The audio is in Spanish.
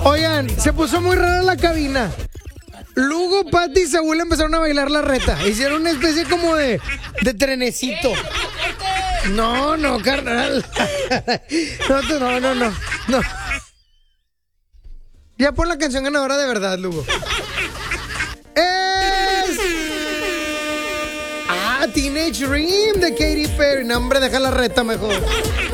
Oigan, se puso muy rara la cabina. Lugo, Pati y Saúl empezaron a bailar la reta. Hicieron una especie como de trenecito. No, carnal. No. Ya pon la canción ganadora de verdad, Lugo. Es... Teenage Dream de Katy Perry. No, hombre, deja la reta mejor.